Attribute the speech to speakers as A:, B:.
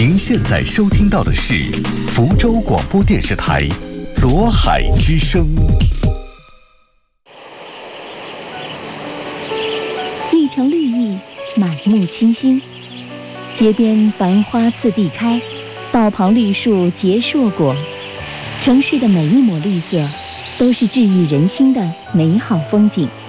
A: 您现在收听到的是福州广播电视台左海之声。
B: 一城绿意，满目清新，街边繁花次第开，道旁绿树结硕果。城市的每一抹绿色，都是治愈人心的美好风景。